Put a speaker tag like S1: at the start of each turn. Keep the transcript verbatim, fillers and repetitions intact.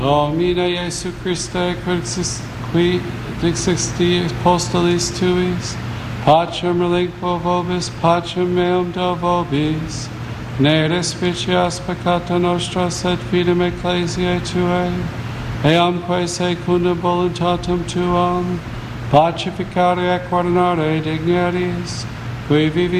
S1: Domine Iesu Christe, qui dixisti apostolis tuis, pacem relinquo vobis, pacem meum do vobis, ne respicias peccata nostra, sed fidem ecclesiae tuae, eamque secundum voluntatem tuam, pacificare et coordinare dignities, qui vivi